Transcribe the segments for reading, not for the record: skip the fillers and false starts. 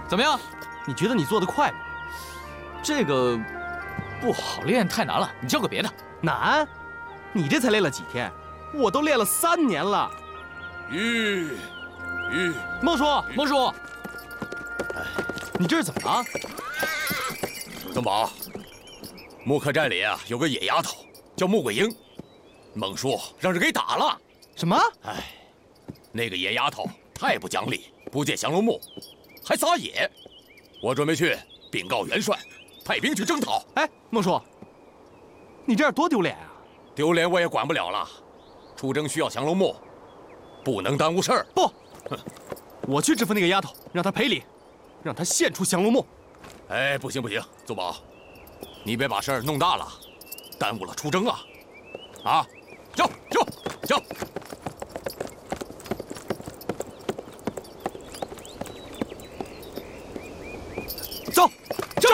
怎么样？ 你觉得你做得快吗？ 这个不好练，太难了。你教个别的。 难？你这才练了几天？我都练了3年了。孟叔， 孟叔， 你这是怎么了？ 宗宝，木客栈里啊有个野丫头，叫穆桂英，孟叔让人给打了。 什么？ 哎，那个野丫头太不讲理，不见降龙木，还撒野。我准备去禀告元帅，派兵去征讨。 哎，孟叔，你这样多丢脸啊！ 丢脸我也管不了了，出征需要降龙木，不能耽误事儿。 不，我去制服那个丫头，让她赔礼，让她献出降龙木。 哎，不行不行，宗宝，你别把事儿弄大了，耽误了出征啊！啊，走。 走，这。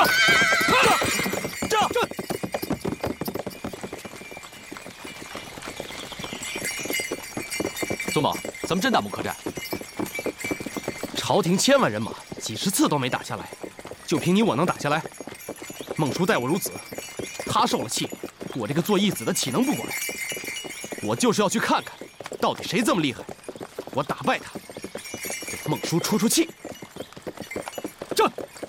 宗宝，咱们真打木客栈？ 朝廷千万人马，几十次都没打下来，就凭你我能打下来？孟叔待我如子，他受了气，我这个做义子的岂能不管？我就是要去看看，到底谁这么厉害，我打败他，给孟叔出气。